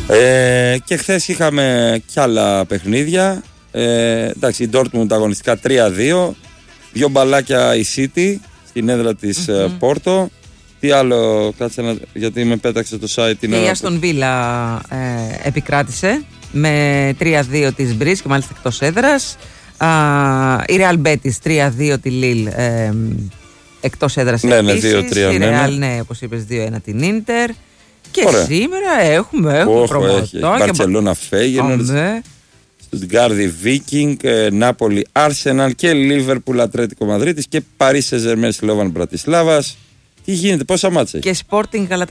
Και χθες είχαμε κι άλλα παιχνίδια. Εντάξει, η Dortmund αγωνιστικά 3-2. 2 μπαλάκια η City στην έδρα της Πόρτο. Τι άλλο, κάτσε γιατί με πέταξε το site. Και η Aston Villa επικράτησε με 3-2 της Μπρις και μάλιστα εκτός έδρας. Η Real Betis 3-2 τη Lille εκτός έδρας επίσης. 2-3, η Real, ναι, όπως είπες, 2-1 την Inter. Και ωραία. Σήμερα έχουμε προμοτό. Μπαρτσελώνα Φέγενορντ, Στουτγκάρδη Βίκινγκ, Νάπολη Άρσεναλ και Λίβερπουλ Ατλέτικο Μαδρίτης και Παρί Σεζερμέν Σλόβαν Μπρατισλάβας. Τι γίνεται, πόσα μάτσα έχει? Και Sporting